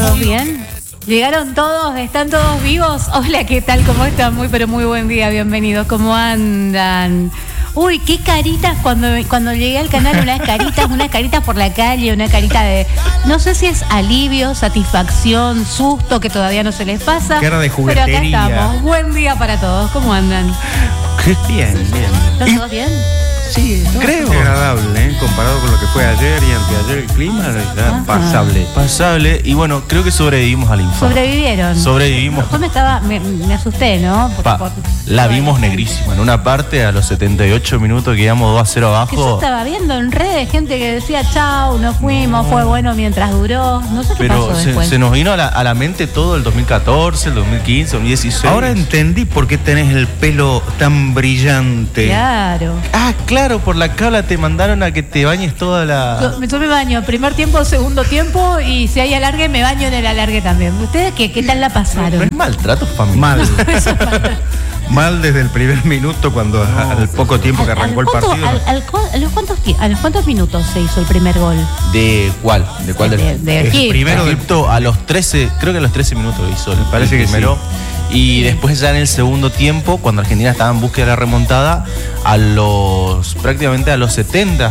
¿Todos bien? ¿Llegaron todos? ¿Están todos vivos? Hola, ¿qué tal? ¿Cómo están? Muy, pero muy buen día. Bienvenidos. ¿Cómo andan? Uy, qué caritas cuando llegué al canal, unas caritas por la calle, una carita de, no sé si es alivio, satisfacción, susto, que todavía no se les pasa. Cara de juguetería. Pero acá estamos. Buen día para todos. ¿Cómo andan? Bien, bien. ¿Están todos bien? Sí, creo. Agradable, comparado con lo que fue ayer y anteayer, el clima está pasable. Pasable, y bueno, creo que sobrevivimos al infarto. ¿Sobrevivieron? Sobrevivimos. Yo me asusté, ¿no? La vimos negrísima. En una parte, a los 78 minutos que íbamos 2-0 abajo. Que yo estaba viendo en redes gente que decía, chau, nos fuimos, fue bueno mientras duró. No sé qué pasó después. Pero se nos vino a la mente todo el 2014, el 2015, el 2016. Ahora entendí por qué tenés el pelo tan brillante. Claro. Ah, claro, por la cabla te mandaron a que te bañes toda la... Yo me baño, primer tiempo, segundo tiempo, y si hay alargue, me baño en el alargue también. ¿Ustedes qué tal la pasaron? No es maltrato familiar. Mal. Mal desde el primer minuto, cuando al poco tiempo que arrancó el partido. ¿A los cuántos minutos se hizo el primer gol? ¿De cuál? ¿De cuál? De Egipto. Primero de Egipto a los 13, creo que a los 13 minutos hizo. Me parece que primero. sí. Y después ya en el segundo tiempo, cuando Argentina estaba en búsqueda de la remontada, prácticamente a los 70.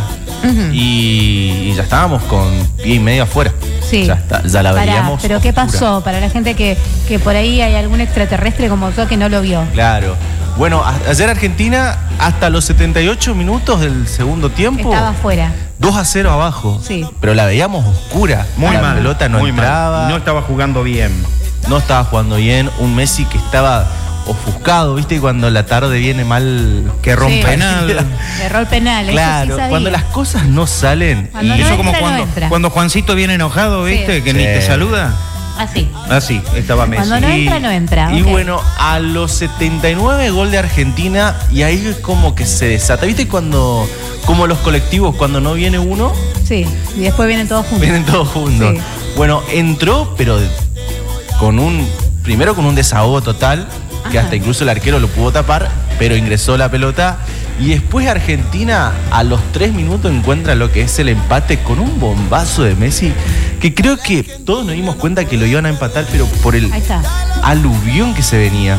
Y ya estábamos con pie y medio afuera. Sí. Ya la veíamos. Pero ¿qué oscura. pasó? Para la gente que por ahí hay algún extraterrestre como yo que no lo vio. Claro. Bueno, ayer Argentina, hasta los 78 minutos del segundo tiempo, estaba afuera. 2-0 abajo. Sí. Pero la veíamos oscura. Muy la mal. pelota no muy entraba. Mal. No estaba jugando bien. No estaba jugando bien. Un Messi que estaba ofuscado, ¿viste? Cuando la tarde viene mal, que rompe penal. Erró el penal. Claro, sí, cuando las cosas no salen. Cuando Y eso entra, como cuando Juancito viene enojado, ¿viste? Sí. Que ni te saluda. Así Estaba Messi. Cuando no entra. Y okay. bueno, a los 79 gol de Argentina, y ahí es como que se desata. ¿Viste como los colectivos, cuando no viene uno? Sí, y después vienen todos juntos. Vienen todos juntos. Sí. Bueno, entró, pero primero con un desahogo total, que hasta incluso el arquero lo pudo tapar, pero ingresó la pelota. Y después Argentina, a los 3 minutos, encuentra lo que es el empate con un bombazo de Messi, que creo que todos nos dimos cuenta que lo iban a empatar, pero por el aluvión que se venía.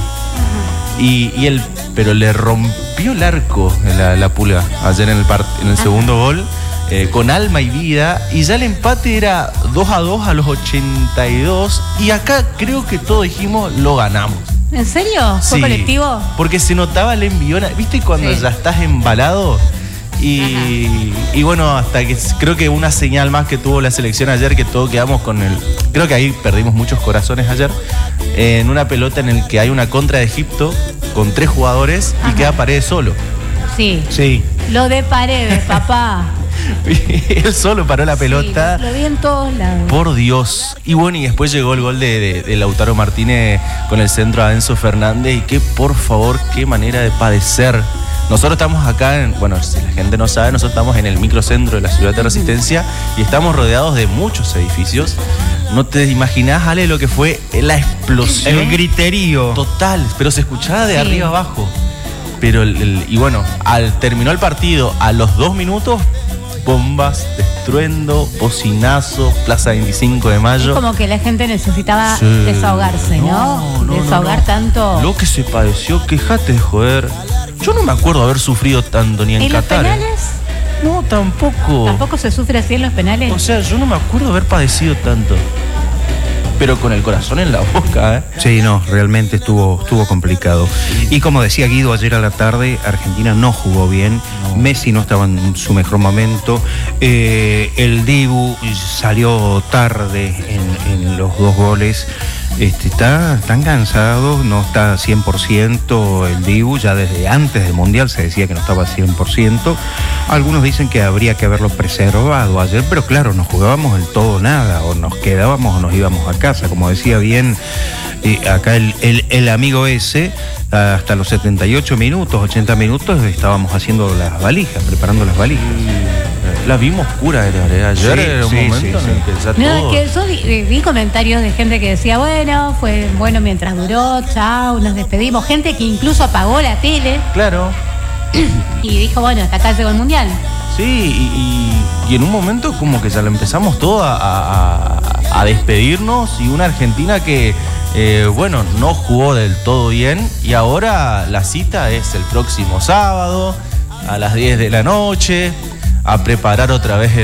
Pero le rompió el arco la Pulga ayer en el segundo gol, con alma y vida, y ya el empate era 2-2 a los 82, y acá creo que todos dijimos, lo ganamos. ¿En serio? ¿Fue colectivo? Porque se notaba el envión, ¿viste? Cuando ya estás embalado. Y bueno, hasta que creo que una señal más que tuvo la selección ayer, que todos quedamos creo que ahí perdimos muchos corazones ayer, en una pelota en el que hay una contra de Egipto con 3 jugadores y queda Paredes solo. Sí. Lo de Paredes, papá. Él solo paró la pelota. Sí, lo vi en todos lados. Por Dios. Y bueno, y después llegó el gol de Lautaro Martínez con el centro a Enzo Fernández. Y que, por favor, qué manera de padecer. Nosotros estamos acá, si la gente no sabe, nosotros estamos en el microcentro de la ciudad de Resistencia y estamos rodeados de muchos edificios. No te imaginás, Ale, lo que fue la explosión. El griterío. Total, pero se escuchaba de arriba abajo. Pero, y bueno, terminó el partido, a los 2 minutos, bombas, estruendo, bocinazo, Plaza 25 de Mayo. Es como que la gente necesitaba desahogarse, ¿no? Desahogar tanto. Lo que se padeció, quejate de joder. Yo no me acuerdo haber sufrido tanto ni en Qatar. ¿En los penales? No, tampoco. ¿Tampoco se sufre así en los penales? O sea, yo no me acuerdo haber padecido tanto. Pero con el corazón en la boca, ¿eh? Sí, no, realmente estuvo complicado. Y como decía Guido ayer a la tarde, Argentina no jugó bien. No. Messi no estaba en su mejor momento. El Dibu salió tarde en los 2 goles. Están cansados, no está 100% el Dibu, ya desde antes del Mundial se decía que no estaba 100%. Algunos dicen que habría que haberlo preservado ayer, pero claro, nos jugábamos el todo o nada, o nos quedábamos o nos íbamos a casa, como decía bien acá el amigo ese. Hasta los 78 minutos, 80 minutos estábamos haciendo las valijas, preparando las valijas. La vimos pura ayer, era un momento en el que ya todo... Es que yo vi comentarios de gente que decía, bueno, fue bueno mientras duró, chau, nos despedimos. Gente que incluso apagó la tele. Claro. Y dijo, bueno, hasta acá llegó el Mundial. Sí, y en un momento como que ya lo empezamos todo a despedirnos, y una Argentina que, bueno, no jugó del todo bien, y ahora la cita es el próximo sábado a las 10 de la noche, a preparar otra vez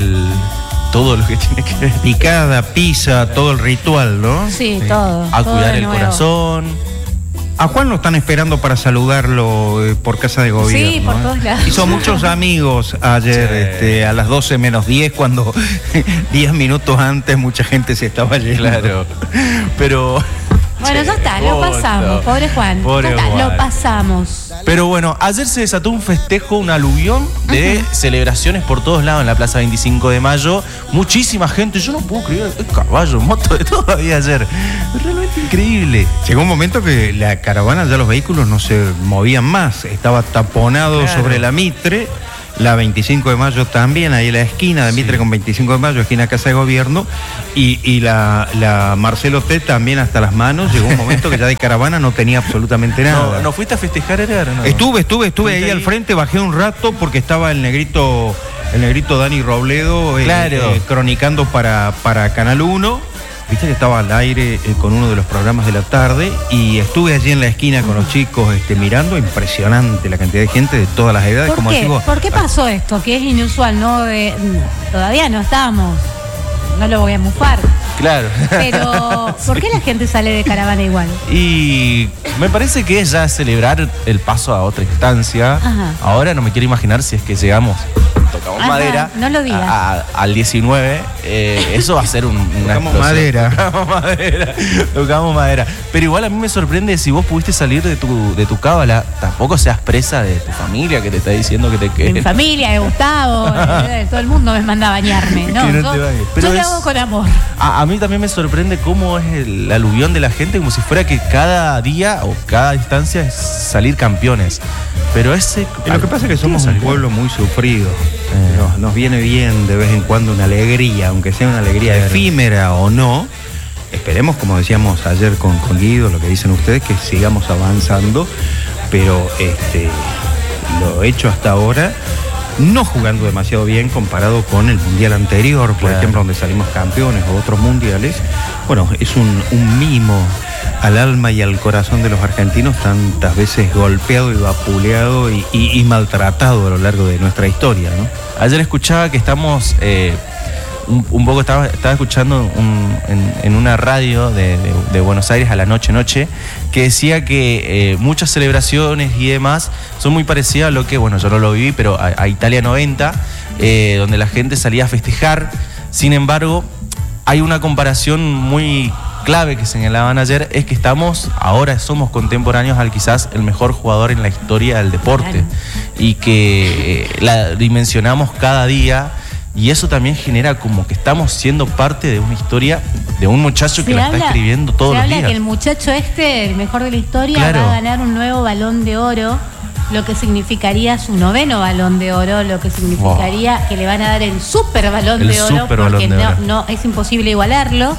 todo lo que tiene que ver. Picada, pizza, todo el ritual, ¿no? Sí, todo. A todo cuidar de el nuevo. corazón. A Juan lo están esperando para saludarlo por casa de gobierno. Sí, por todos lados. Hizo muchos amigos ayer, Sí. a las 12 menos 10, cuando 10 minutos antes mucha gente se estaba yendo. Claro. Pero... Bueno, ya está, lo pasamos. Pobre Juan. Pobre Ya está, Juan. lo pasamos. Pero bueno, ayer se desató un festejo, un aluvión de celebraciones por todos lados en la Plaza 25 de Mayo. Muchísima gente, yo no puedo creer, caballo, moto, de todo había ayer. Realmente increíble. Llegó un momento que la caravana, ya los vehículos no se movían más. Estaba taponado Claro. sobre la Mitre. La 25 de Mayo también, ahí en la esquina de Mitre con 25 de Mayo, esquina Casa de Gobierno, y la Marcelo T también hasta las manos. Llegó un momento que ya de caravana no tenía absolutamente nada. ¿No fuiste a festejar, Edgar? No. Estuve ahí al frente, bajé un rato porque estaba el negrito Dani Robledo Claro. cronicando para Canal 1. Viste que estaba al aire con uno de los programas de la tarde, y estuve allí en la esquina con los chicos mirando. Impresionante la cantidad de gente de todas las edades. ¿Por qué? ¿Por qué pasó esto? Que es inusual, ¿no? Todavía no estamos. No lo voy a mufar. Claro. Pero, ¿por qué la gente sale de caravana igual? Y me parece que es ya celebrar el paso a otra instancia. Ajá. Ahora no me quiero imaginar si es que tocamos Ajá, madera, no lo digas. al 19, eso va a ser una Tocamos explosión. madera. Tocamos madera. Pero igual a mí me sorprende, si vos pudiste salir de tu cábala, tampoco seas presa de tu familia que te está diciendo que te Mi quede. familia, de Gustavo, todo el mundo me manda a bañarme. No, Que no te bañes. Pero yo lo es- hago con amor. A mí también me sorprende cómo es el aluvión de la gente, como si fuera que cada día o cada instancia es salir campeones. Pero Y lo que pasa es que somos un pueblo muy sufrido. Nos viene bien de vez en cuando una alegría, aunque sea una alegría Claro. efímera o no. Esperemos, como decíamos ayer con Guido, lo que dicen ustedes, que sigamos avanzando, pero lo hecho hasta ahora, no jugando demasiado bien comparado con el mundial anterior, por Claro. ejemplo, donde salimos campeones, o otros mundiales. Bueno, es un mimo al alma y al corazón de los argentinos, tantas veces golpeado y vapuleado y maltratado a lo largo de nuestra historia, ¿no? Ayer escuchaba que estamos, un poco estaba escuchando en una radio de Buenos Aires a la noche, que decía que muchas celebraciones y demás son muy parecidas a lo que, bueno, yo no lo viví, pero a Italia 90, donde la gente salía a festejar. Sin embargo, hay una comparación muy clave que señalaban ayer, es que ahora somos contemporáneos al quizás el mejor jugador en la historia del deporte. Claro. Y que la dimensionamos cada día, y eso también genera como que estamos siendo parte de una historia de un muchacho que la está escribiendo todos los Se habla días. que el muchacho el mejor de la historia, Claro. va a ganar un nuevo Balón de Oro, lo que significaría su 9º Balón de Oro, lo que significaría que le van a dar el Super Balón El de Oro, Super porque Balón de Oro. no es imposible igualarlo.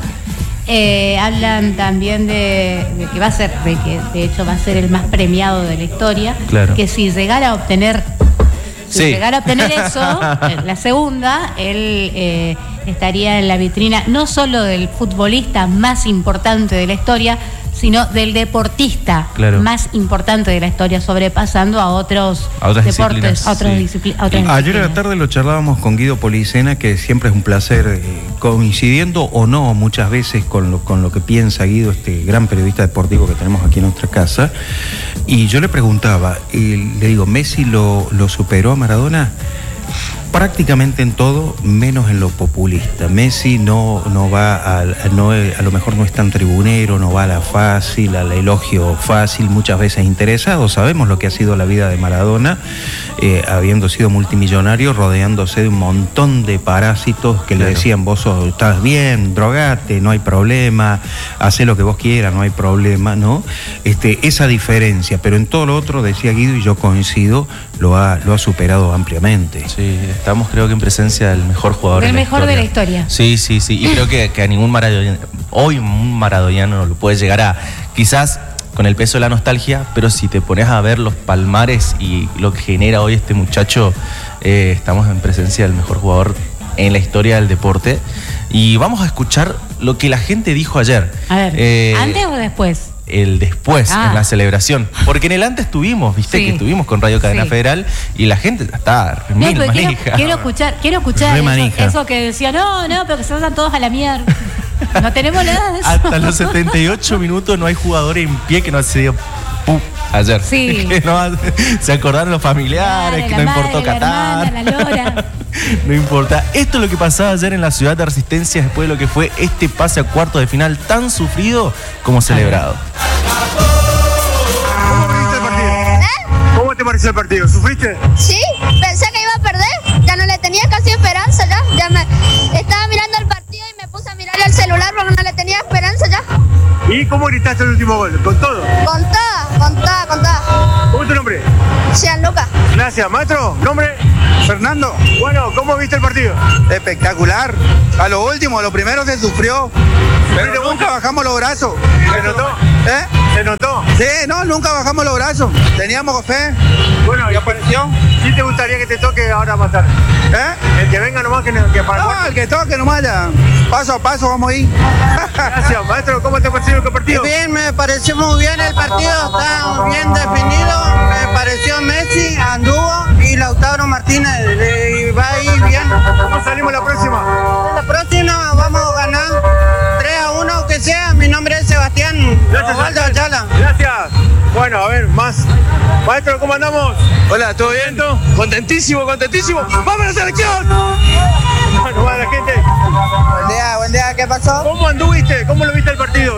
Hablan también de que va a ser, de que de hecho va a ser el más premiado de la historia. Claro. Que si llegara a obtener Sí. eso, la segunda, él estaría en la vitrina no solo del futbolista más importante de la historia, sino del deportista Claro. más importante de la historia, sobrepasando a otros A otras deportes, disciplinas, a otras sí. disciplinas. Ayer a la disciplinas. tarde lo charlábamos con Guido Policena, que siempre es un placer, coincidiendo o no muchas veces con lo que piensa Guido, este gran periodista deportivo que tenemos aquí en nuestra casa. Y yo le preguntaba, le digo, ¿Messi lo superó a Maradona? Prácticamente en todo, menos en lo populista. Messi no va a lo mejor no es tan tribunero, no va a la fácil, al elogio fácil, muchas veces interesado. Sabemos lo que ha sido la vida de Maradona, habiendo sido multimillonario, rodeándose de un montón de parásitos que le decían, vos estás bien, drogate, no hay problema, hacé lo que vos quieras, no hay problema, ¿no? Esa diferencia, pero en todo lo otro, decía Guido, y yo coincido, lo ha superado ampliamente. Sí, estamos creo que en presencia del mejor jugador Del de la mejor historia. de la historia. Sí, y creo que a ningún maradoniano, hoy un maradoniano lo puede llegar a quizás con el peso de la nostalgia, pero si te pones a ver los palmares y lo que genera hoy este muchacho, estamos en presencia del mejor jugador en la historia del deporte. Y vamos a escuchar lo que la gente dijo ayer. A ver, ¿antes o después? El después, en la celebración. Porque en el antes tuvimos, viste, que estuvimos con Radio Cadena Federal y la gente está mil manija. Quiero escuchar eso que decía, no, pero que se vayan todos a la mierda. No tenemos nada de eso. Hasta los 78 minutos no hay jugadores en pie que no se dio ayer. Sí. Que no, se acordaron los familiares, que no importó Qatar. La lora. No importa. Esto es lo que pasaba ayer en la ciudad de Resistencia después de lo que fue este pase a cuartos de final tan sufrido como celebrado. ¿Cómo viste el partido? ¿Cómo te pareció el partido? ¿Sufriste? Sí, pensé que iba a perder, ya no le tenía casi esperanza ya me estaba mirando el partido y me puse a mirar el celular porque no le tenía esperanza ya. ¿Y cómo gritaste el último gol? ¿Con todo? Con toda. ¿Cómo es tu nombre? Gianluca. Gracias, maestro. ¿Nombre? Fernando. Bueno, ¿cómo viste el partido? Espectacular. A lo último, a lo primero se sufrió, pero nunca bajamos los brazos. ¿Se notó? ¿Se notó? Sí, no, nunca bajamos los brazos. Teníamos fe. Bueno, ¿y apareció? ¿Sí te gustaría que te toque ahora matar? El que venga nomás que para No, el que toque nomás ya. Paso a paso vamos a ir. Gracias, maestro. ¿Cómo te pareció el partido? Bien, me pareció muy bien el partido. Está bien definido. Me pareció Messi, anduvo y Lautaro Martínez. Y va a ir bien. ¿Cómo salimos la próxima? La próxima vamos a ganar 3-1, aunque sea. Mi nombre es Sebastián. Gracias, Ayala. Gracias. Bueno, a ver, más. Maestro, ¿cómo andamos? Hola, ¿todo bien? Contentísimo. ¡Vamos a la selección! Bueno, va la gente. Buen día, ¿qué pasó? ¿Cómo anduviste? ¿Cómo lo viste el partido?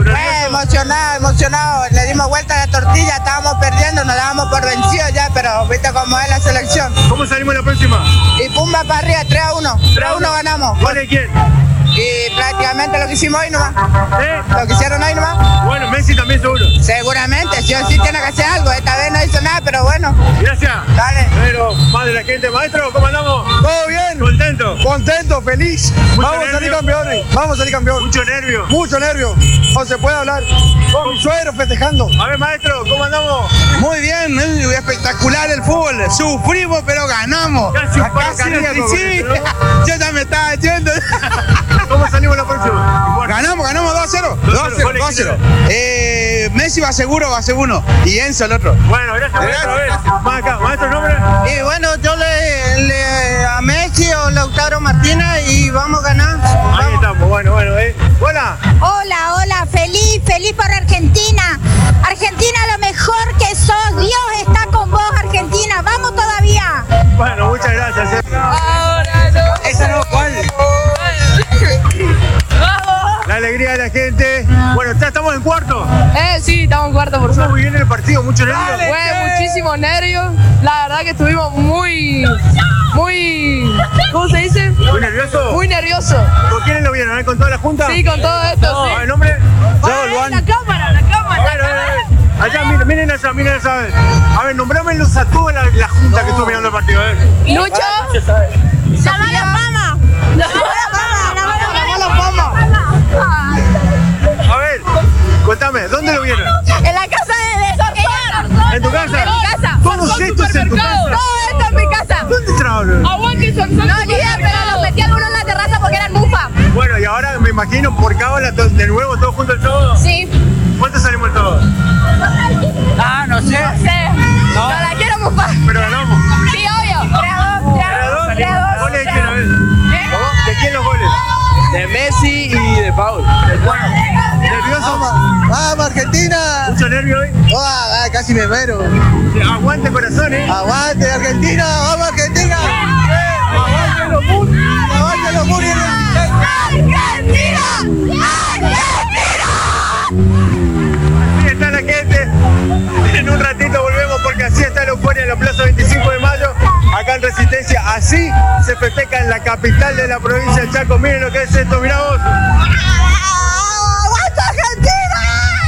Emocionado. Le dimos vuelta a la tortilla, estábamos perdiendo, nos dábamos por vencidos ya, pero viste cómo es la selección. ¿Cómo salimos la próxima? Y pumba para arriba, 3-1. 3-1 ganamos. ¿Cuál es quién? Y prácticamente lo que hicimos hoy nomás. Lo que hicieron hoy nomás. Bueno, Messi también seguro. Seguramente, sí o sí tiene que hacer algo. Esta vez no hizo nada, pero bueno. Gracias. Dale. Pero, más de la gente. Maestro, ¿cómo andamos? ¿Todo bien? Contento, feliz. Vamos a salir campeones. Mucho nervio. No se puede hablar. Con mi suegro festejando. A ver, maestro, ¿cómo andamos? Muy bien, espectacular el fútbol. Sufrimos, pero ganamos. Casi un paro cardíaco. Sí, yo ya me estaba yendo. ¿Cómo salimos la próxima? Ganamos 2-0. 2-0. Messi va seguro, va segundo. Y Enzo el otro. Bueno, gracias. A ver, más acá. ¿Maestro, nombre? Y bueno, yo le a Messi o Lautaro Martínez y vamos a ganar. Ahí estamos, bueno. Hola. Hola, feliz por Argentina. Argentina, lo mejor que sos, Dios está con vos, Argentina, vamos todavía. Bueno, muchas gracias. Esa no, ¿cuál? La alegría de la gente. Bueno, ¿ya estamos en cuarto? Sí, estamos en cuarto, por suerte. Muy bien el partido, mucho nervio. Fue muchísimos nervios. La verdad que estuvimos muy, ¿cómo se dice? ¿Muy nervioso? Muy nervioso. ¿Con quiénes lo vieron? ¿Con toda la junta? Sí, con todo esto, sí. ¿El nombre? La cámara. Allá, miren allá. A ver, nombrámelos a toda la junta que estuvo mirando el partido. Lucho. ¡Llamala Fama! A ver, contame, ¿dónde lo vieron? En la casa de Sofía. ¿En tu casa? En mi casa. Todos estos en tu casa. Todo esto en mi casa. ¿Dónde trabajan? Aguante, son. No, ni idea, pero los metí algunos en la terraza porque eran mufa. Bueno, y ahora me imagino por cábala de nuevo, todos juntos el todo. Sí. ¿Cuánto salimos el todo? No sé. No la quiero mufa. Pero ganamos. Sí, obvio. 3-2. ¿Goles de quién, a ver? ¿De quién los goles? De Messi y de Paul. ¿Nervioso? Vamos, Argentina. ¿Mucho nervio hoy? Casi me muero. Aguante corazón, Aguante, Argentina. Vamos, Argentina. Aguante los Muri. Aguante los Muri. ¡Argentina! Así está la gente. En un ratito volvemos porque así está la euforia en la Plaza 25 de Mayo. Acá en Resistencia, así se festeja en la capital de la provincia del Chaco. Miren lo que es esto, mirá vos. ¡Aguanta Argentina!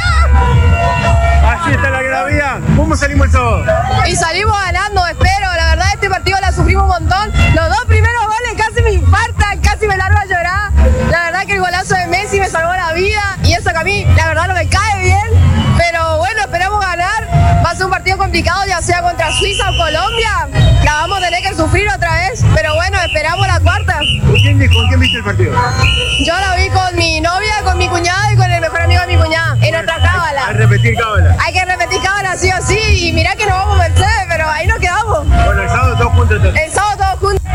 Así está la gravía. ¿Cómo salimos el sábado? Y salimos ganando, espero. La verdad, este partido la sufrimos un montón. Los dos primeros goles casi me infartan, casi me largo a llorar. La verdad que el golazo de Messi me salvó la vida. Y eso que a mí, la verdad, no me cae bien. Pero bueno, esperamos complicado, ya sea contra Suiza o Colombia, la vamos a tener que sufrir otra vez, pero bueno, esperamos la cuarta. ¿Con quién viste el partido? Yo la vi con mi novia, con mi cuñada y con el mejor amigo de mi cuñada, en nuestra cábala. Hay que repetir cábala. Hay que repetir cábala sí o sí, y mirá que nos vamos a vencer, pero ahí nos quedamos. Bueno, el sábado todos juntos entonces. El sábado todos juntos.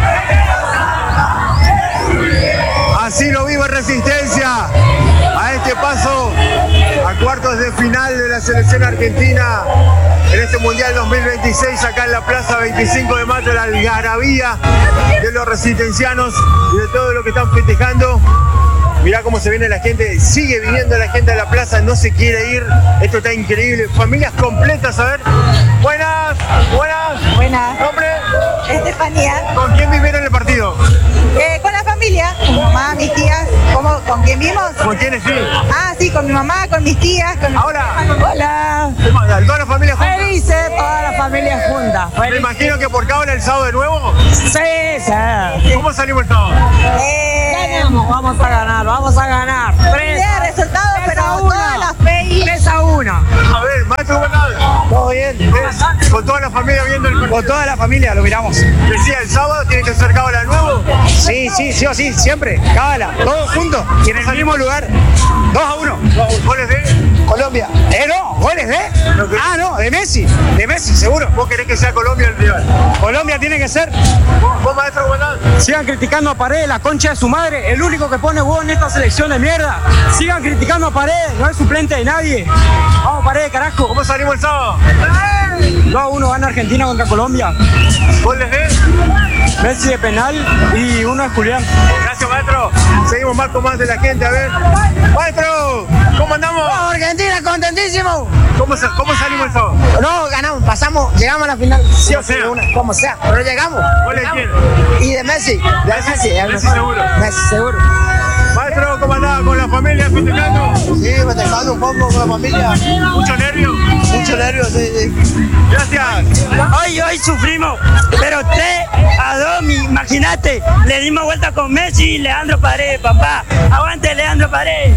Así lo vive Resistencia a este paso a cuartos de final de la selección argentina en este Mundial 2026 acá en la Plaza 25 de Mayo, la algarabía de los resistencianos y de todo lo que están festejando. Mirá cómo se viene la gente, sigue viniendo la gente a la plaza, no se quiere ir, esto está increíble. Familias completas, a ver. Buenas, buenas. Buenas. ¿Nombre? Estefanía. ¿Con quién vivieron el partido? Con la familia, con mi mamá, mis tías. ¿Con quién vimos? ¿Con quiénes sí? Ah, sí, con mi mamá, con mis tías. Ahora. Hola. ¿Toda la familia junta? Felices, toda la familia junta. Me imagino que por cábala el sábado de nuevo. Sí, sí. ¿Cómo salimos el sábado? Ganamos. Vamos a ganar. Resultados, pero toda la fe y 3-1. A ver, maestro, ¿cómo estás? Todo bien. Con toda la familia viendo el partido. Con toda la familia lo miramos. Decía, el sábado tiene que ser cábala de nuevo. Sí o sí, siempre. Cábala, todos juntos y en el mismo lugar. 2-1. ¿Goles de? Colombia. No, goles de. No, de Messi, seguro. ¿Vos querés que sea Colombia el rival? Colombia tiene que ser. ¿Vos maestro, cómo estás? Sigan criticando a Paredes, la concha de su madre, el único que pone huevo en esta selección de mierda. Sigan criticando a Paredes, no es suplente de nadie. Vamos, Paredes, carajo. ¿Cómo salimos el sábado? 2-1 gana Argentina contra Colombia. ¿Goles de? Messi de penal y uno es Julián. Gracias, maestro. Seguimos más con más de la gente, a ver. Maestro, ¿cómo andamos? ¡Vamos, Argentina, contentísimo! ¿Cómo salimos el sábado? No, ganamos, pasamos, llegamos a la final. Sí o sí, como sea, pero llegamos. ¿Goles de quién? Y de Messi. Messi seguro. Messi seguro. Maestro, ¿cómo andaba con la familia festejando? Sí, festejando un poco con la familia. ¿Mucho nervio? Mucho nervio, sí. Gracias. Hoy sufrimos, pero 3-2, imagínate, le dimos vuelta con Messi y Leandro Paredes, papá. Aguante Leandro Paredes.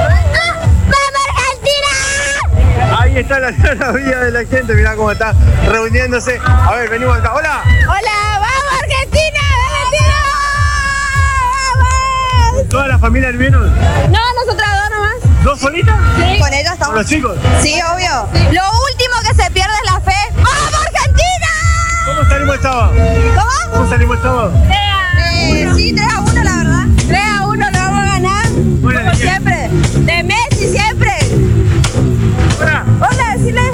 ¡Vamos, Argentina! Ahí está la vía de la gente, mirá cómo está reuniéndose. A ver, venimos acá. ¡Hola! ¡Hola! ¡Vamos, Argentina! ¡Vamos! ¿Toda la familia vieron? No, nosotras dos nomás. ¿Dos solitas? Sí. Con ellos ¿Con estamos. los chicos? Sí, obvio. Lo último que se pierde es la fe. ¡Vamos, Argentina! ¿Cómo salimos el sábado? ¿Cómo? ¿Cómo salimos el sábado? Sí, 3-1 la verdad. 3-1 lo vamos a ganar. Hola, Como ¿de quién? siempre. De Messi siempre. Hola. Hola, decirle.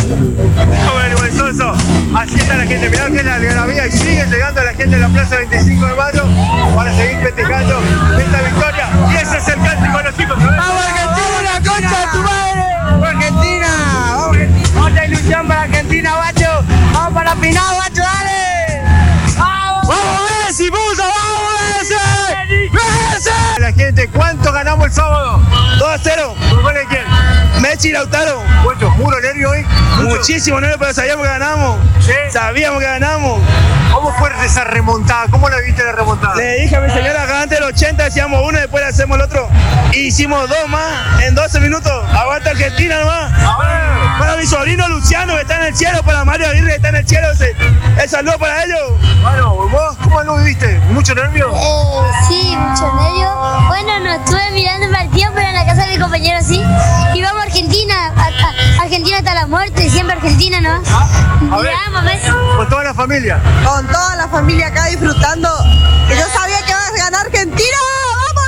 Bueno, eso. Así está la gente. Mirá que es la algarabía y sigue llegando la gente de la Plaza 25 de Mayo para seguir festejando esta victoria. Y ese es el cántico de los chicos. ¡Vamos, Argentina, concha de tu madre! ¡Vamos, Argentina! ¡Vamos, Argentina! ¡Otra ilusión para Argentina, guacho! ¡Vamos para la final, guacho, dale! ¡Vamos! ¡Vamos, Messi, puso! ¡Vamos, Messi! ¡Messi! La gente, ¿cuánto ganamos el sábado? 2-0. ¿Con gol de quién? Messi y Lautaro. Mucho, puro nervio hoy. Muchísimo nervio, pero sabíamos que ganamos. ¿Sí? Sabíamos que ganamos. ¿Cómo fue esa remontada? ¿Cómo la viste la remontada? Le dije a mi señora que antes del 80 decíamos uno y después le hacemos el otro. Y hicimos dos más en 12 minutos. Aguanta Argentina nomás. Para mi sobrino Luciano que está en el cielo, para Mario Aguirre que está en el cielo. El saludo para ellos. Bueno, ¿vos cómo lo viviste? ¿Mucho nervio? Sí, mucho nervio. Bueno, no estuve mirando el partido, pero en la casa de mi compañero sí. Y vamos a Argentina. Argentina hasta la muerte, siempre Argentina, ¿no? A ver, Vamos, Messi. con toda la familia. Con toda la familia acá disfrutando. Que yo sabía que iba a ganar Argentina. ¡Vamos,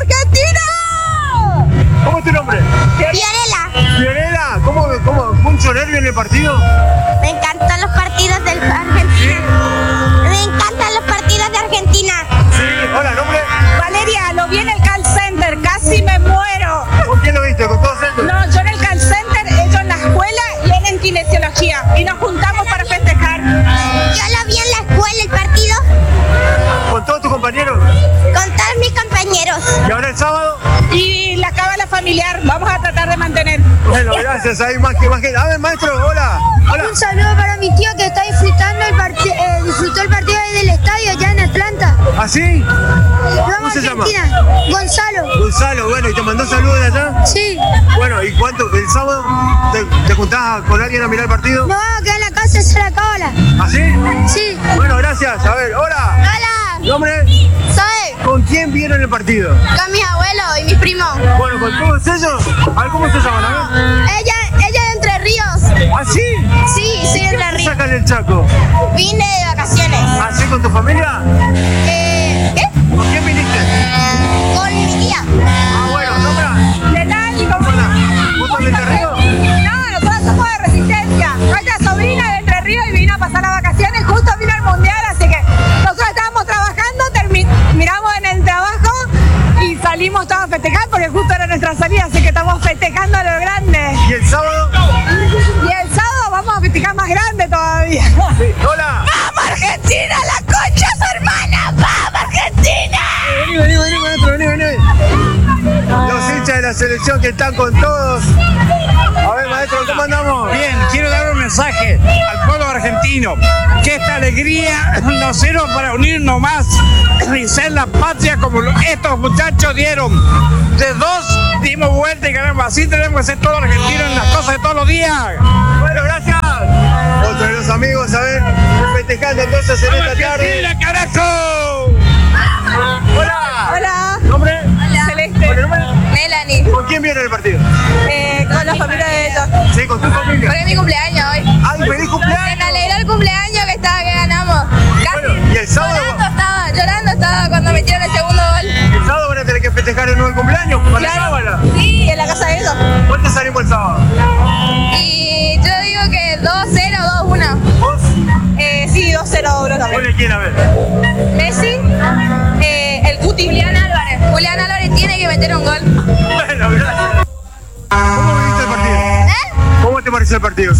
Argentina! ¿Cómo es tu nombre? Fiorella. Fiorella, ¿cómo mucho nervio en el partido? Me encantan los partidos de Argentina. Me encantan los partidos de Argentina. Sí. Hola, ¿nombre? Valeria, lo vi en el call center. Casi me muero. ¿Con quién lo viste? ¿Con todos ellos? No, yo en el call center, ellos en la escuela y él en kinesiología. Y nos juntamos para festejar. Yo lo vi en la escuela el partido ¿Con todos tus compañeros? con todos mis compañeros. ¿Y ahora el sábado? Y la cábala familiar, vamos a tratar de mantener. Bueno, gracias, hay más que gente. A ver, maestro, hola. Hola. Un saludo para mi tío que está disfrutando disfrutó el partido desde el estadio allá en Atlanta. ¿Ah, sí? Vamos se llama? Argentina. Gonzalo. Gonzalo, bueno, ¿y te mandó saludos de allá? Sí. Bueno, ¿y cuánto? ¿El sábado te juntás con alguien a mirar el partido? No vamos a quedar en la casa, se la cábala. ¿Así? Sí. Bueno, gracias. A ver, hola. Hola. ¿Nombre? Soy ¿Con quién vieron el partido? con mis abuelos y mis primos. Bueno, con todos ellos. A ver, ¿cómo se llaman? A ver. Ella de Entre Ríos. ¿Así? Sí, soy de Entre ¿Qué Ríos. sacan el Chaco? Vine de vacaciones. ¿Así con tu familia? ¿Qué? ¿Con quién viniste? Con mi tía. Ah, bueno, nombra. ¿Qué tal? ¿Cómo Hola. ¿Vos sos de Entre Ríos? No, nosotros somos de Resistencia. Nuestra sobrina de Entre Ríos y vino a pasar las vacaciones, justo vino al Mundial, así que nosotros estábamos trabajando, miramos en el trabajo y salimos todos a festejar porque justo era nuestra salida, así que estamos festejando a lo grande. ¿Y el sábado? Y el sábado vamos a festejar más grande todavía. Sí. Hola. ¡Vamos Argentina, la concha su hermana! ¡Vamos Argentina! Vení, maestro, vení. Los hinchas de la selección que están con todos. A ver, maestro, ¿cómo andamos? Bien, quiero dar un mensaje al pueblo argentino, que esta alegría nos sirva para unirnos más y ser la patria como estos muchachos dieron. De 2 dimos vuelta y ganamos, así tenemos que ser todos argentinos en las cosas de todos los días. Bueno, gracias. Otro de los amigos, a ver, festejando entonces en esta tarde. ¡Argentina, carajo! Hola. Hola. ¿Nombre? Celeste. ¿Con el nombre? Melanie. ¿Con quién vieron el partido? Con la familia de ellos. Sí, con tu familia. Porque es mi cumpleaños hoy. ¡Ay, feliz cumpleaños! Me alegró el cumpleaños que ganamos. Casi Bueno, ¿y el sábado? llorando estaba cuando metieron el segundo gol. El sábado van a tener que festejar el nuevo cumpleaños. ¿Para la sábana? Sí, en la casa de ellos. ¿Cuánto salimos el sábado? Y yo digo que 2-0, 2-1. ¿Vos? Sí, 2-0 ¿Vos también. le quién a ver? Messi, el Cuti. Julián Álvarez. Julián Álvarez tiene que meter un gol. Bueno, gracias. ¿Cómo viste el partido? ¿Cómo te pareció el partido?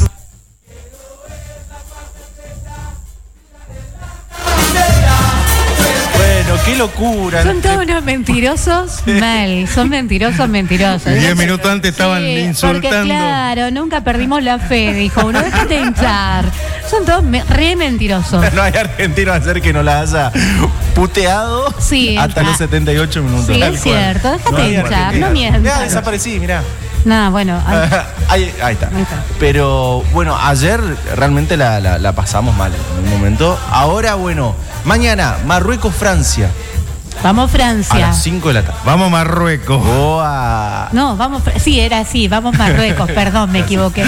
Bueno, qué locura. Son todos unos mentirosos mal. Son mentirosos. 10 minutos antes estaban insultando. Porque claro, nunca perdimos la fe, dijo uno. Déjate hinchar. Son todos re mentirosos. No hay argentino a hacer que no la haya puteado Sí, hasta los 78 minutos. Sí, Tal es cual. cierto. Déjate hay hinchar, argentino. no mientas. Mirá, desaparecí, mirá. Nada, bueno. Ahí está. Ahí está. Pero bueno, ayer realmente la pasamos mal en un momento. Ahora, bueno, mañana, Marruecos-Francia. Vamos A Francia. las 5 de la tarde. Vamos Marruecos. Boa. No, vamos. Sí, era así. Vamos Marruecos. Perdón, me equivoqué.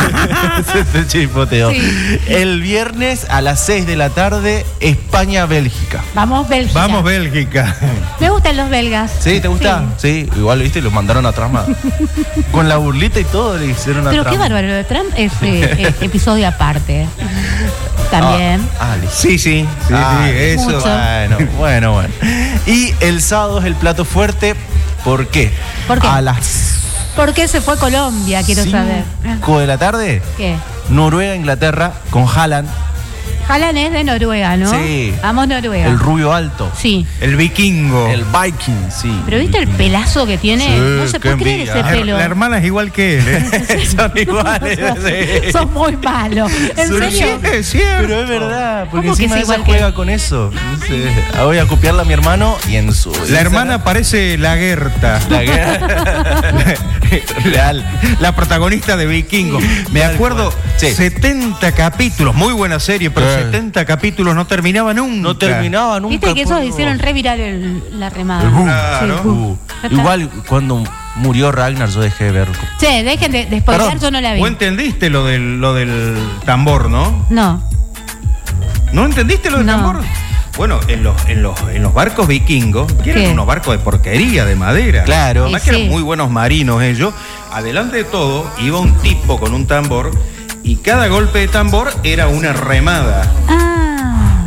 Se chispoteó. Sí. El viernes a las 6 de la tarde, España-Bélgica. Vamos Bélgica. Vamos Bélgica. Me gustan los belgas. ¿Sí? ¿Te gusta? Sí. Igual, viste, los mandaron atrás más. Con la burlita y todo le hicieron Pero atrás. qué bárbaro. Lo de Trump es episodio aparte. También. Listo. Sí, eso. Mucho. Bueno. Y el sábado es el plato fuerte. ¿Por qué? ¿Por qué? A las ¿Por qué se fue Colombia? Quiero saber. 5 de la tarde, ¿Qué? Noruega-Inglaterra con Haaland, Haaland es de Noruega, ¿no? Sí. Vamos Noruega. el rubio alto, Sí. El vikingo. el Viking, sí. Pero ¿viste el pelazo que tiene? Sí, No se qué puede creer envidia. ese pelo. La hermana es igual que él, ¿eh? Son iguales. Sí. Sos muy malo. ¿En Son serio? Es cierto. Pero es verdad, porque ¿Cómo que encima es ella igual que juega él? con eso. Entonces, voy a copiarla a mi hermano y en su... La hermana parece la Gerta. La guerra. Real. La protagonista de Vikingo. Me Tal acuerdo, cual. Sí. 70 capítulos, muy buena serie, pero Sí. 70 capítulos no terminaba nunca. No terminaba nunca. Viste que esos por- hicieron revirar la remada. El boom. Claro. Sí, boom. Ya está. Igual cuando murió Ragnar yo dejé de verlo. Che, dejen de spoiler, Perdón. yo no la vi. Vos entendiste lo del tambor, ¿no? No. ¿No entendiste lo del No. tambor? Bueno, en los barcos vikingos, que eran ¿Qué? unos barcos de porquería, de madera. Claro. Además Y que sí. eran muy buenos marinos ellos. Adelante de todo, iba un tipo con un tambor y cada golpe de tambor era una remada. Ah.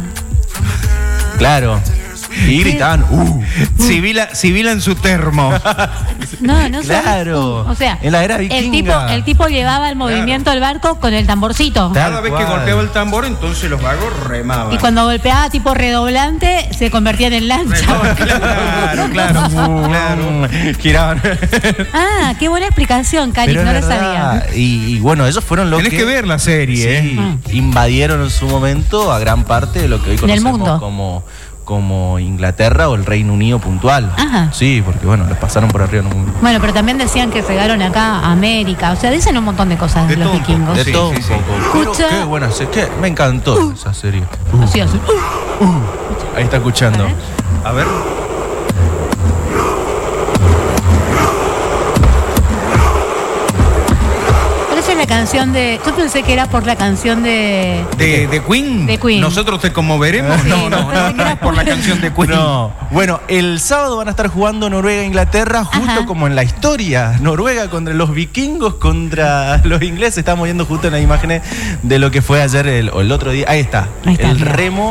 Claro. Y gritaban, Sibila en su termo. No sé. Claro. O sea, En la era vikinga. el tipo llevaba el movimiento del barco con el tamborcito. Tal Cada vez que cual. golpeaba el tambor, entonces los vagos remaban. Y cuando golpeaba tipo redoblante, se convertían en lancha. Claro. Giraban. Ah, qué buena explicación, Cari, Pero no es lo verdad. sabía. Y bueno, ellos fueron los Tenés que ver la sí, serie, ¿eh? invadieron en su momento a gran parte de lo que hoy Del conocemos mundo. como Inglaterra o el Reino Unido puntual. Ajá. Sí, porque bueno, los pasaron por arriba. Bueno, pero también decían que llegaron acá a América. O sea, dicen un montón de cosas de los vikingos. De todo un poco. Pero Escucha. qué buena serie. Me encantó esa serie. Así hace. Ahí está escuchando. A ver. Esa es la canción de... Yo pensé que era por la canción de Queen. De Queen. ¿Nosotros te conmoveremos? Sí, No, pensé que era por la canción de Queen. No. Bueno, el sábado van a estar jugando Noruega e Inglaterra, justo Ajá. como en la historia. Noruega contra los vikingos, contra los ingleses. Estamos viendo justo en las imágenes de lo que fue ayer el otro día. Ahí está. El mira. remo.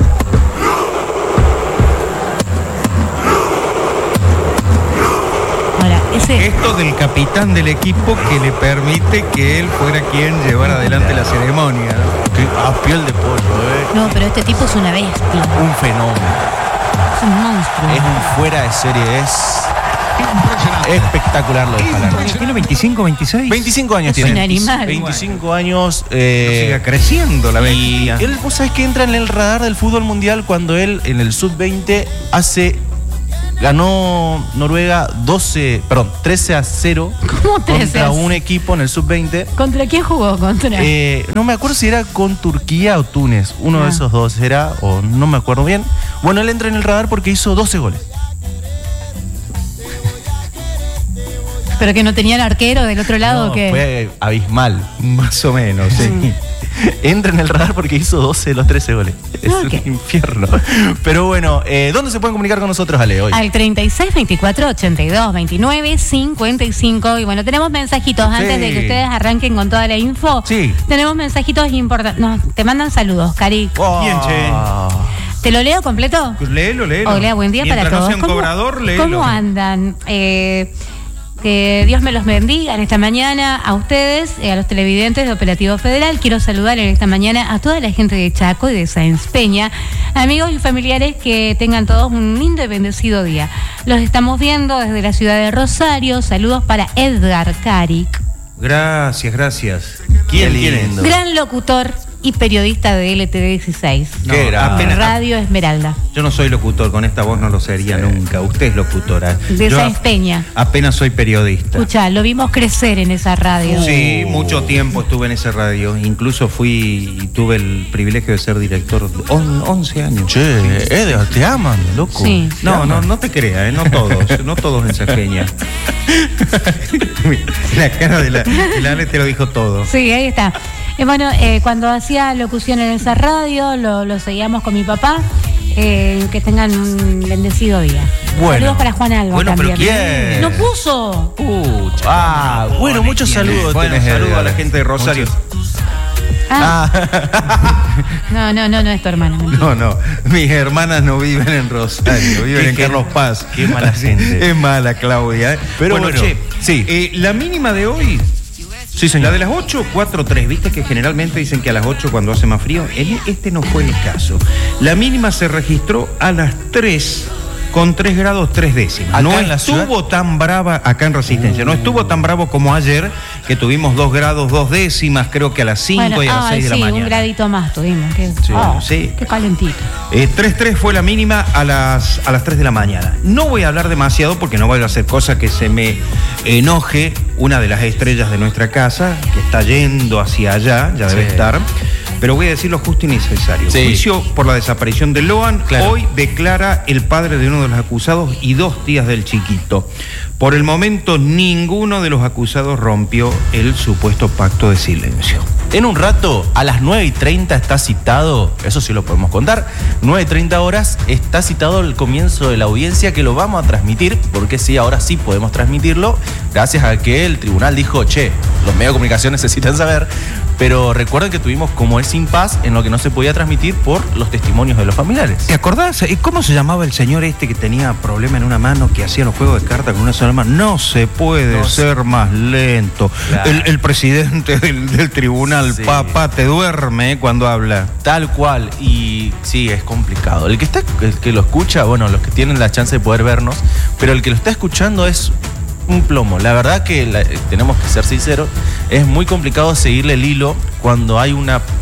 Ahora, ese... Esto del capitán del equipo que le permite que él fuera quien llevara adelante la ceremonia, ¿no? Que a piel de pollo, No, pero este tipo es una bestia. Un fenómeno. Es un monstruo. Es un fuera de serie. Es espectacular lo de Haaland. ¿Tiene 25, 26? 25 años Es tiene. un animal. 25 años. Sigue creciendo la y bestia. él, vos sabés que entra en el radar del fútbol mundial cuando él en el sub-20 ganó Noruega 13-0 ¿Cómo 13 contra a un equipo en el sub-20. ¿Contra quién jugó? Contra... No me acuerdo si era con Turquía o Túnez. Uno de esos dos era, o no me acuerdo bien. Bueno, él entra en el radar porque hizo 12 goles. ¿Pero que no tenían arquero del otro lado? No, ¿O qué? fue abismal. Más o menos, sí. Entra en el radar porque hizo 12 de los 13 goles. Es un infierno. Pero bueno, ¿dónde se pueden comunicar con nosotros, Ale, hoy? Al 36 24 82 29 55. Y bueno, tenemos mensajitos antes de que ustedes arranquen con toda la info. Sí. Tenemos mensajitos importantes. No, te mandan saludos, Cari. Bien, che. ¿Te lo leo completo? Léelo. Hola, buen día Mientras para todos. no sea un cobrador, léelo. ¿Cómo andan? Que Dios me los bendiga en esta mañana a ustedes, a los televidentes de Operativo Federal. Quiero saludar en esta mañana a toda la gente de Chaco y de Sáenz Peña, amigos y familiares, que tengan todos un lindo y bendecido día. Los estamos viendo desde la ciudad de Rosario. Saludos para Edgar Caric. Gracias. ¿Quién es? Gran locutor y periodista de LTD16. ¿Qué era? Apenas, Radio Esmeralda. Yo no soy locutor, con esta voz no lo sería nunca. Usted es locutora. De Sáenz Peña. Apenas soy periodista. Escucha, lo vimos crecer en esa radio. Sí, mucho tiempo estuve en esa radio. Incluso fui y tuve el privilegio de ser director 11 años. Che, Edgar, te aman, loco. Sí. No te creas, no todos. No todos en Safeña. La cara de la Ale te lo dijo todo. Sí, ahí está. Bueno, cuando hacía locución en esa radio, lo seguíamos con mi papá. Que tengan un bendecido día. Bueno. Saludos para Juan Alba. Bueno, también. pero ¿quién? ¡No puso! Bueno, muchos saludos. Bueno, saludos a la gente de Rosario. No es tu hermana. No, mis hermanas no viven en Rosario, viven en Carlos Paz. Qué mala gente. Es mala, Claudia. Pero bueno, che, sí. La mínima de hoy, sí, señor. La de las 8, 4, 3, viste que generalmente dicen que a las 8 cuando hace más frío. Este no fue el caso. La mínima se registró a las 3 con 3 grados 3 décimas. No estuvo tan brava acá en Resistencia, no estuvo tan bravo como ayer, que tuvimos 2 grados 2 décimas, creo que a las 5 y a las 6 de la mañana. Sí, un gradito más tuvimos. Sí. Qué calentito. 3.3 fue la mínima a las 3 de la mañana. No voy a hablar demasiado porque no voy a hacer cosa que se me enoje una de las estrellas de nuestra casa, que está yendo hacia allá, ya debe estar. Pero voy a decir lo justo y necesario. Sí. Juicio por la desaparición de Loan. Claro. Hoy declara el padre de uno de los acusados y 2 tías del chiquito. Por el momento, ninguno de los acusados rompió el supuesto pacto de silencio. En un rato, a las 9:30 está citado, eso sí lo podemos contar, 9:30 horas está citado el comienzo de la audiencia, que lo vamos a transmitir, porque sí, ahora sí podemos transmitirlo, gracias a que el tribunal dijo, che, los medios de comunicación necesitan saber, pero recuerden que tuvimos como ese impasse en lo que no se podía transmitir por los testimonios de los familiares. ¿Te acordás? ¿Cómo se llamaba el señor este que tenía problema en una mano, que hacía los juegos de cartas con una sola mano? No se puede ser más lento. Claro. El presidente del tribunal, Sí. papá, te duerme cuando habla. Tal cual, y sí, es complicado. El que lo escucha, bueno, los que tienen la chance de poder vernos, pero el que lo está escuchando es un plomo. La verdad que tenemos que ser sinceros, es muy complicado seguirle el hilo cuando hay una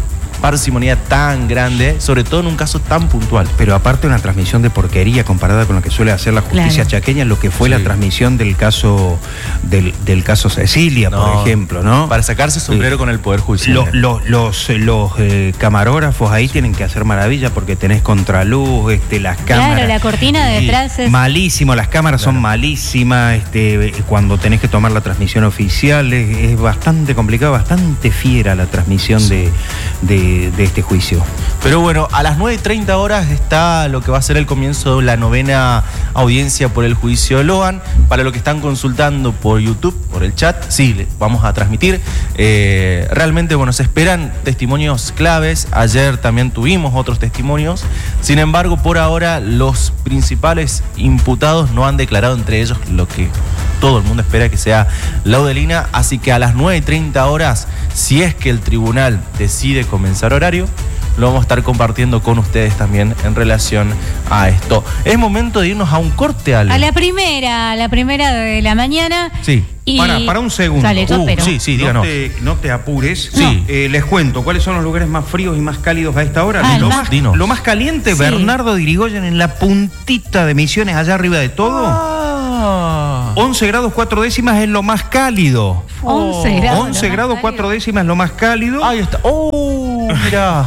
parsimonía tan grande, sobre todo en un caso tan puntual. Pero aparte una transmisión de porquería comparada con lo que suele hacer la justicia chaqueña, lo que fue la transmisión del caso del caso Cecilia, por ejemplo, ¿no? Para sacarse sombrero con el Poder Judicial. Los camarógrafos ahí tienen que hacer maravilla porque tenés contraluz, las cámaras. Claro, la cortina de detrás es... Malísimo, las cámaras son malísimas, cuando tenés que tomar la transmisión oficial es bastante complicado, bastante fiera la transmisión de este juicio. Pero bueno, a las 9:30 horas está lo que va a ser el comienzo de la 9ª audiencia por el juicio de Logan. Para lo que están consultando por YouTube, por el chat, sí, vamos a transmitir. Realmente, bueno, se esperan testimonios claves. Ayer también tuvimos otros testimonios. Sin embargo, por ahora, los principales imputados no han declarado, entre ellos lo que todo el mundo espera que sea Laudelina. Así que a las 9:30 horas, si es que el tribunal decide comenzar horario, lo vamos a estar compartiendo con ustedes también en relación a esto. Es momento de irnos a un corte, Ale. A la primera de la mañana. Sí. Y... Para un segundo. Dale, yo espero. Sí, díganos. No te apures. Sí. Les cuento cuáles son los lugares más fríos y más cálidos a esta hora. Lo más caliente, sí. Bernardo de Irigoyen, en la puntita de Misiones, allá arriba de todo. 11 grados 4 décimas es lo más cálido. 11 grados 4 décimas es lo más cálido. Ahí está. Mira.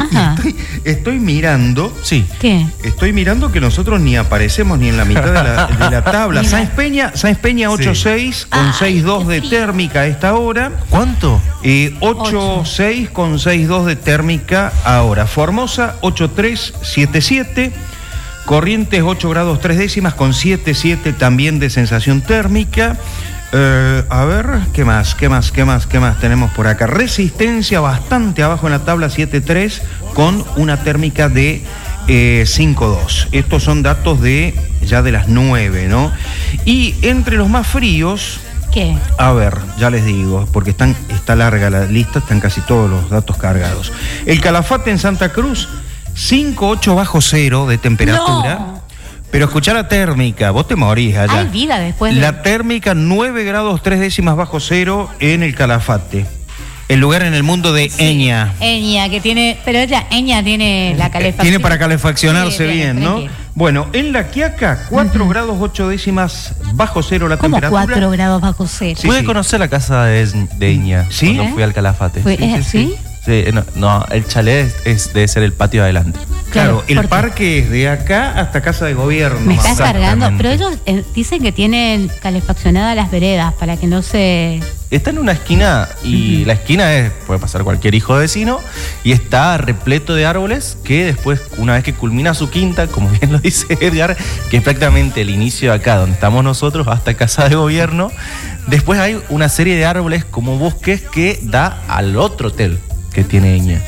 Estoy mirando. Sí. ¿Qué? Estoy mirando que nosotros ni aparecemos ni en la mitad de la tabla. Sáenz Peña 8.6 con 6.2 de térmica a esta hora. ¿Cuánto? 8.6 con 6.2 de térmica ahora. Formosa 8.3, 7.7. Corrientes 8 grados 3 décimas con 7.7 también de sensación térmica. A ver, ¿qué más tenemos por acá? Resistencia bastante abajo en la tabla, 7.3 con una térmica de 5.2. Estos son datos de ya de las 9, ¿no? Y entre los más fríos... ¿Qué? A ver, ya les digo, porque está larga la lista, están casi todos los datos cargados. El Calafate en Santa Cruz, 5.8 bajo cero de temperatura. No. Pero escuchá la térmica, vos te morís allá. Hay vida después de... La térmica 9 grados 3 décimas bajo cero en el Calafate. El lugar en el mundo de Eña. Eña, que tiene... Pero Eña tiene la calefacción. Tiene para calefaccionarse bien, ¿no? Tranquilo. Bueno, en La Quiaca, 4 grados 8 décimas bajo cero la ¿Cómo temperatura. 4 grados bajo cero? Sí, Pude conocer la casa de Eña cuando fui al Calafate. ¿Sí? Sí, no, el chalet debe ser el patio de adelante. Claro, el parque es de acá hasta Casa de Gobierno. Me estás cargando, pero ellos dicen que tienen calefaccionadas las veredas para que no se... Está en una esquina y la esquina puede pasar cualquier hijo de vecino y está repleto de árboles que después, una vez que culmina su quinta, como bien lo dice Edgar, que es prácticamente el inicio de acá donde estamos nosotros hasta Casa de Gobierno, después hay una serie de árboles como bosques que da al otro hotel que tiene Eña.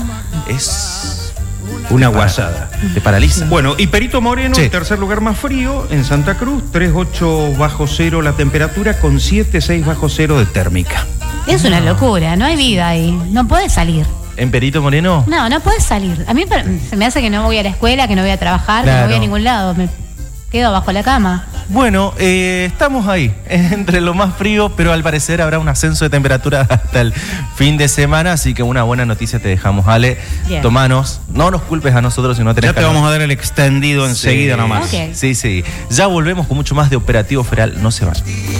Es una guasada. Te paraliza. Bueno, y Perito Moreno, Sí. el tercer lugar más frío, en Santa Cruz, 3.8 bajo cero la temperatura con 7.6 bajo cero de térmica. Es una locura, no hay vida ahí. No puedes salir. ¿En Perito Moreno? No puedes salir. A mí se me hace que no voy a la escuela, que no voy a trabajar, que no voy a ningún lado. Me quedo bajo la cama. Bueno, estamos ahí, entre lo más frío, pero al parecer habrá un ascenso de temperatura hasta el fin de semana, así que una buena noticia te dejamos, Ale. Bien. Tomanos, no nos culpes a nosotros si no tenés Ya te vamos a dar el extendido enseguida nomás. Ok. Sí. Ya volvemos con mucho más de Operativo Feral, no se vayan.